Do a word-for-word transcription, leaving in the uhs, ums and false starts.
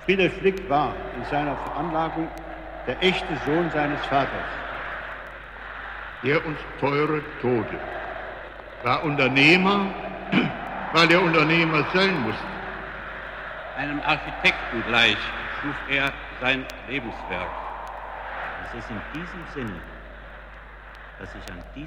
Philipp Flick war in seiner Veranlagung der echte Sohn seines Vaters. Der uns teure Tode war Unternehmer, weil er Unternehmer sein musste. Einem Architekten gleich schuf er sein Lebenswerk. Es ist in diesem Sinne, dass ich an diesem